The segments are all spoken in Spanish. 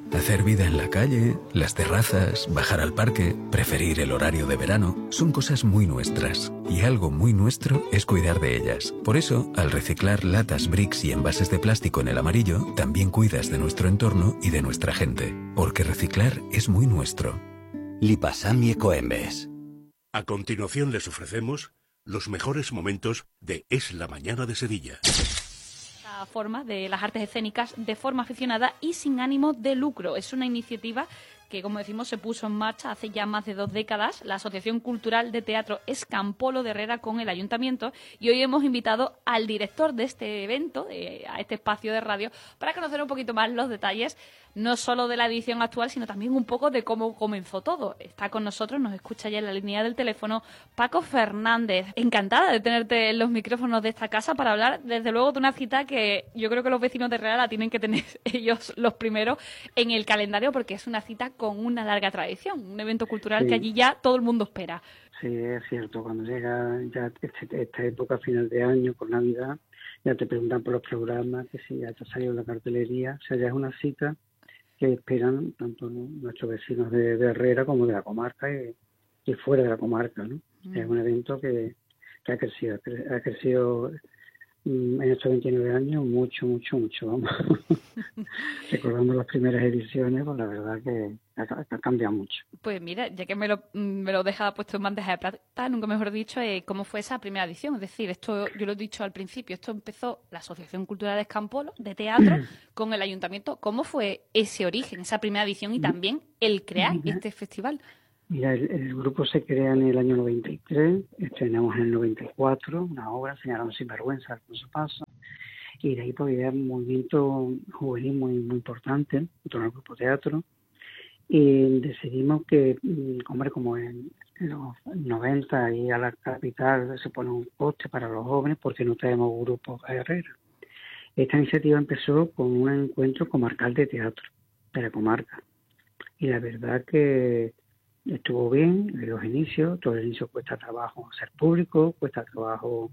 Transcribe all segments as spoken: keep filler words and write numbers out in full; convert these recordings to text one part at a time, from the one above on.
Hacer vida en la calle, las terrazas, bajar al parque, preferir el horario de verano, son cosas muy nuestras. Y algo muy nuestro es cuidar de ellas. Por eso, al reciclar latas, bricks y envases de plástico en el amarillo, también cuidas de nuestro entorno y de nuestra gente. Porque reciclar es muy nuestro. Lipasam y Ecoembes. A continuación les ofrecemos los mejores momentos de Es la Mañana de Sevilla. Forma de las artes escénicas de forma aficionada y sin ánimo de lucro. Es una iniciativa que, como decimos, se puso en marcha hace ya más de dos décadas, la Asociación Cultural de Teatro Escampolo de Herrera con el Ayuntamiento, y hoy hemos invitado al director de este evento, de, a este espacio de radio, para conocer un poquito más los detalles, no solo de la edición actual, sino también un poco de cómo comenzó todo. Está con nosotros, nos escucha ya en la línea del teléfono, Paco Fernández. Encantada de tenerte en los micrófonos de esta casa para hablar, desde luego, de una cita que yo creo que los vecinos de Herrera la tienen que tener ellos los primeros en el calendario, porque es una cita con una larga tradición, un evento cultural, sí, que allí ya todo el mundo espera. Sí, es cierto, cuando llega ya este, esta época final de año, por Navidad, ya te preguntan por los programas, que si ya te ha salido la cartelería, o sea, ya es una cita que esperan tanto nuestros vecinos de, de Herrera como de la comarca y, y fuera de la comarca, ¿no? Mm. Es un evento que, que ha crecido, ha crecido en estos veintinueve años mucho, mucho, mucho, vamos. Recordamos las primeras ediciones, pues la verdad que ha, ha cambiado mucho. Pues mira, ya que me lo, me lo deja puesto en bandeja de plata, nunca mejor dicho, eh, ¿cómo fue esa primera edición? Es decir, esto yo lo he dicho al principio, esto empezó la Asociación Cultural de Escampolo, de teatro, con el Ayuntamiento. ¿Cómo fue ese origen, esa primera edición y también el crear mira, este festival? Mira, el, el grupo se crea en el año noventa y tres, estrenamos en el noventa y cuatro una obra, Señalaron sin vergüenza, Alfonso Paso, y de ahí pues había un movimiento juvenil muy, muy importante en torno al grupo teatro, y decidimos que, hombre, como en, en los noventa y a la capital se pone un coste para los jóvenes, porque no tenemos grupos a Herrera. Esta iniciativa empezó con un encuentro comarcal de teatro, de la comarca, y la verdad que estuvo bien en los inicios. Todo el inicio cuesta trabajo ser público, cuesta trabajo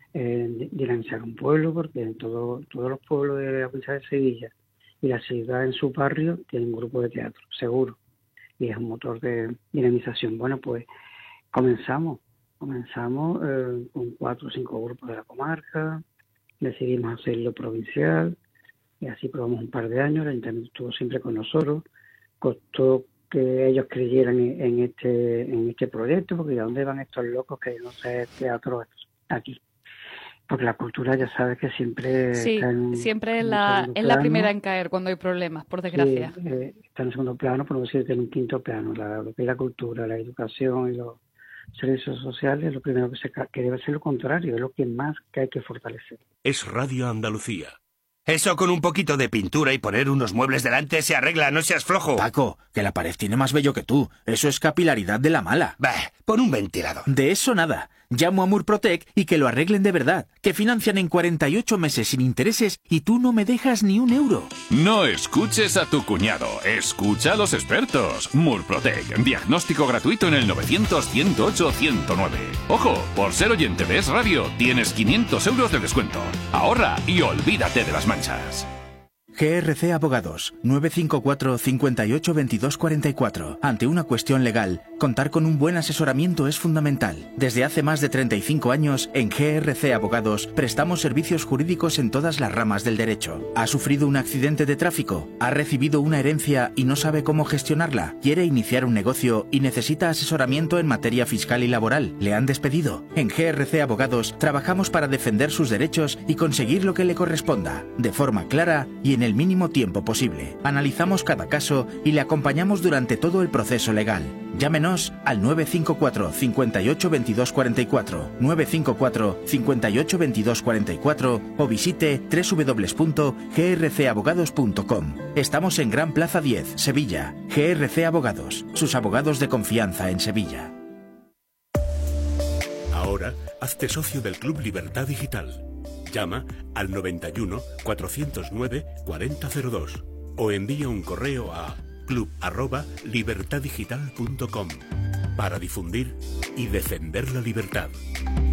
eh, dinamizar un pueblo, porque en todo, todos los pueblos de la provincia de Sevilla y la ciudad en su barrio tienen un grupo de teatro, seguro, y es un motor de dinamización. Bueno, pues comenzamos, comenzamos eh, con cuatro o cinco grupos de la comarca, decidimos hacerlo provincial, y así probamos un par de años. El Ayuntamiento estuvo siempre con nosotros, costó que ellos creyeran en este en este proyecto, porque ¿de dónde van estos locos que no sé teatro aquí? Porque la cultura, ya sabes que siempre sí, está en, siempre es la, es la primera en caer cuando hay problemas, por desgracia. Sí, eh, está en segundo plano, por no decir que en un quinto plano. La, lo que es la cultura, la educación y los servicios sociales, lo primero que se que debe ser lo contrario, es lo que más que hay que fortalecer. Es Radio Andalucía. Eso con un poquito de pintura y poner unos muebles delante se arregla, no seas flojo. Paco, que la pared tiene más vello que tú. Eso es capilaridad de la mala. Bah, pon un ventilador. De eso nada. Llamo a Murprotec y que lo arreglen de verdad. Que financian en cuarenta y ocho meses sin intereses y tú no me dejas ni un euro. No escuches a tu cuñado. Escucha a los expertos. Murprotec. Diagnóstico gratuito en el novecientos, ciento ocho, ciento nueve. Ojo, por ser oyente de Es Radio, tienes quinientos euros de descuento. Ahorra y olvídate de las manchas. G R C Abogados, nueve cinco cuatro, cinco ocho, veintidós cuarenta y cuatro. Ante una cuestión legal, contar con un buen asesoramiento es fundamental. Desde hace más de treinta y cinco años, en G R C Abogados, prestamos servicios jurídicos en todas las ramas del derecho. ¿Ha sufrido un accidente de tráfico? ¿Ha recibido una herencia y no sabe cómo gestionarla? ¿Quiere iniciar un negocio y necesita asesoramiento en materia fiscal y laboral? ¿Le han despedido? En G R C Abogados, trabajamos para defender sus derechos y conseguir lo que le corresponda, de forma clara y en el mínimo tiempo posible. Analizamos cada caso y le acompañamos durante todo el proceso legal. Llámenos al nueve cinco cuatro, cinco ocho, veintidós cuarenta y cuatro, nueve cinco cuatro, cinco ocho, veintidós cuarenta y cuatro o visite doble u doble u doble u punto g r c abogados punto com. Estamos en Gran Plaza diez, Sevilla. G R C Abogados, sus abogados de confianza en Sevilla. Ahora, hazte socio del Club Libertad Digital. Llama al noventa y uno, cuatrocientos nueve, cuarenta cero dos o envía un correo a club arroba libertad digital punto com para difundir y defender la libertad.